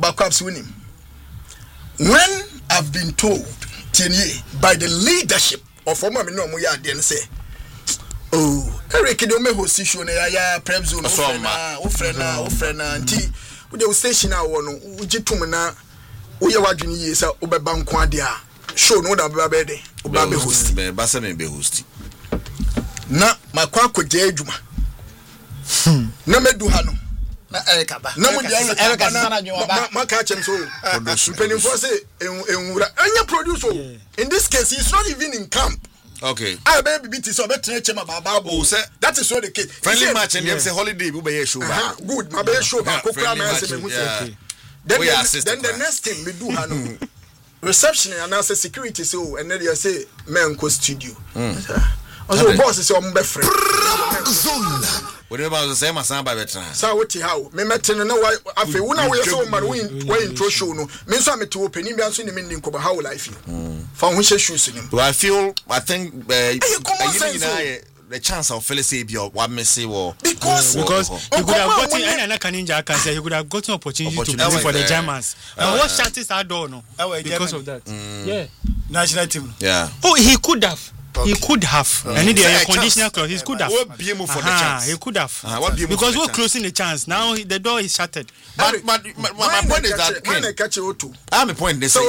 backups winning. When I've been told by the leadership of former Minomu Yadi and say, oh, Eric, you don't make host show ya prep zone, Ofrena, and tea. We will station now on Ujitumana, Uyawajuni is a Ubebanquadia. Show no da Babe, Ubabe host, Bassam be host. Na, my quack with Jejuma. Namedu Hano. Erika ba. Erika sana nyoma. Ma catch him so. Penny for say enya produce. In this case he's not even in camp. Okay. I baby beat so better chema baba. Oh, that is what the case. Friendly match and them say holiday we be show back. Good, my be show back. Then the next thing we do Hano. Reception and answer security so and then you say men go studio. Also boss is on be friend. Whatever the same as by veteran. So what how? Me metin no why afi una we so man we intro show no. Me so me to open him so ni me nko ba how life you. For who shoes him. I think the chance of Felicity be what me say because he could have gotten any Kaninja can say he could have gotten opportunity to play for the Germans. And what chances are done no because of that. Yeah. National team. Yeah. Oh, he could have. Okay. He could have. And in the conditional clause, he could have. What be for the chance? He could have. Because we're closing the chance. Now the door is shattered. But my point is that I'm a point. They say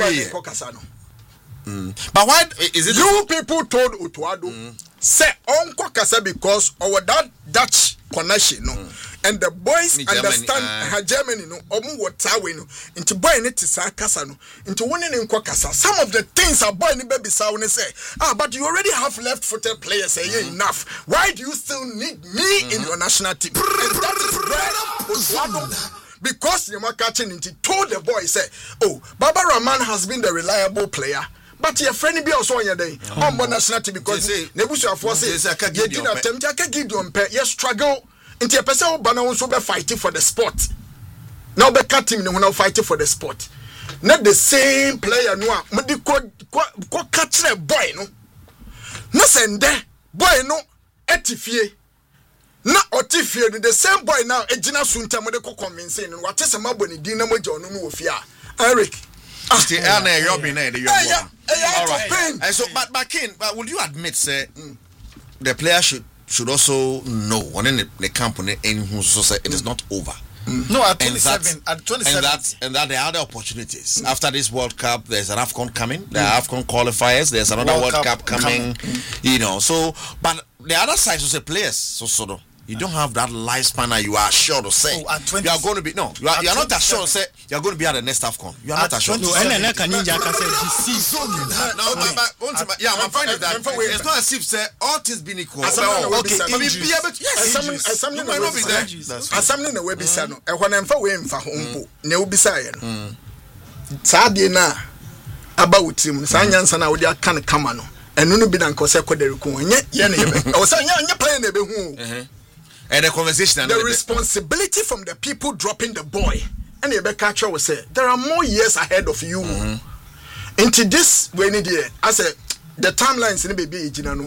but why is it you people told Otuado say Uncle Kasa because our that Dutch connection no and the boys understand Germany no omu water no into boy need to say Kasa no into winning in Kasa some of the things are boy ni baby say but you already have left-footed players say enough why do you still need me in your national team and that is where Otuado because the catching into told the boy say oh Baba Rahman has been the reliable player. But your friend be also on your day. On national team because Nebuchadnezzar force you did attempt to give you you struggle into a person who also be fighting for the sport. Now be cutting when now fighting for the sport. Not the same player no. Mudi ko catch a boy no. No send boy no etifie. Na otifie the same boy now ejina sunta mo de ko convincing no. What is ma boni din na mo je onu no ofia. Eric all right. So, but Ken, would you admit, say, the player should also know when in the company and who say it is not over? No, at 27, and that there are other opportunities. After this World Cup, there's an AFCON coming. There are AFCON qualifiers. There's another World Cup coming. You know, so but the other side of the players, so. You don't have that lifespan that you are sure to say. You are going to be you are not that sure to say you are going to be at the next AFCON. You are not that sure. No, and my point is that it's not as if say all things being equal. Something we be say no. E when emfa we emfa hompo. Na we be say no. Saade na aba wutim. Sa nyansa na we dey aka ne kama no. Enu no bi na nko se koderiku. Nye ye na ye be. O say nya plan na be hu. And the conversation, the responsibility from the people dropping the boy, and the catcher will say, there are more years ahead of you. Into this, when it I said, the timelines in the baby,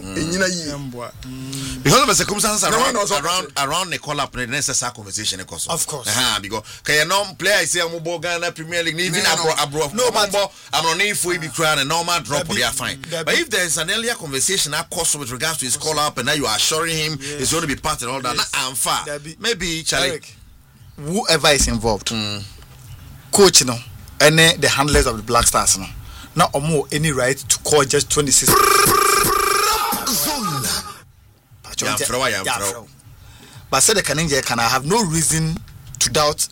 because of the circumstances around the call up, the necessary conversation, of course. Because player say I'm Ghana Premier League, even abroad. No, I'm on a for be crown and normal drop, they are fine. But if there is an earlier conversation, of course, with regards to his call up, and now you are assuring him it's going to be part and all that, I'm far. Maybe Charlie, whoever is involved, coach, and the handlers of the Black Stars, not or more any right to call just 26. But said the Kaninja can I have no reason to doubt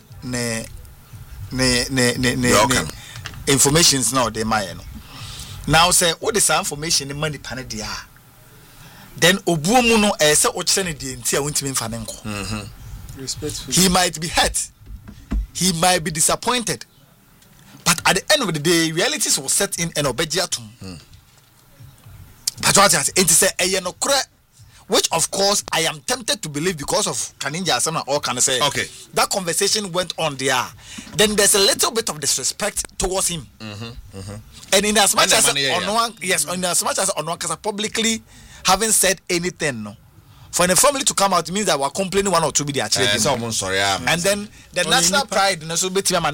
informations now they might now say what is information in money panadia then obuomuno say ochene die ntia wontimi mfanenko he might be hurt, he might be disappointed, but at the end of the day realities will set in and obejiatum but what it say no correct. Which of course I am tempted to believe because of Kaninja Asama or can I say okay that conversation went on there. Then there's a little bit of disrespect towards him. And in as much as Onwan publicly haven't said anything no. For the family to come out means that we're complaining one or two be their children. Sorry, and then the national pride